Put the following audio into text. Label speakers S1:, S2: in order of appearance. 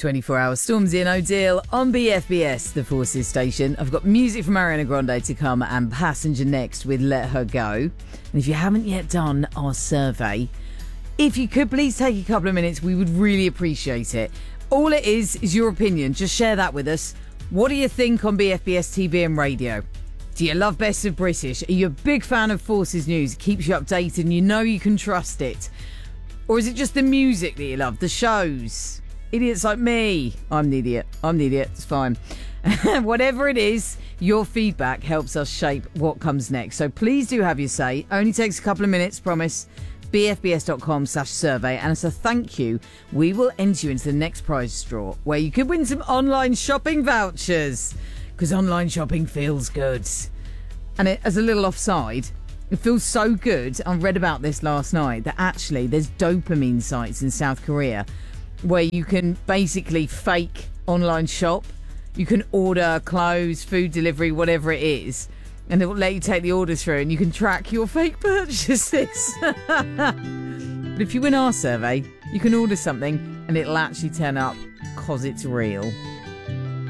S1: 24 hour Stormzy and O'Deal on BFBS, the Forces station. I've got music from Ariana Grande to come and Passenger next with Let Her Go. And if you haven't yet done our survey, if you could please take a couple of minutes, we would really appreciate it. All it is your opinion. Just share that with us. What do you think on BFBS TV and radio? Do you love Best of British? Are you a big fan of Forces News? It keeps you updated and you know you can trust it. Or is it just the music that you love, the shows? Idiots like me. I'm the idiot. It's fine. Whatever it is, your feedback helps us shape what comes next. So please do have your say. Only takes a couple of minutes, promise. bfbs.com/survey. And as a thank you, we will enter you into the next prize draw where you could win some online shopping vouchers. Because online shopping feels good. And as a little offside, it feels so good. I read about this last night that actually there's dopamine sites in South Korea where you can basically fake online shop. You can order clothes, food delivery, whatever it is, and it will let you take the order through and you can track your fake purchases. But if you win our survey, you can order something and it'll actually turn up because it's real.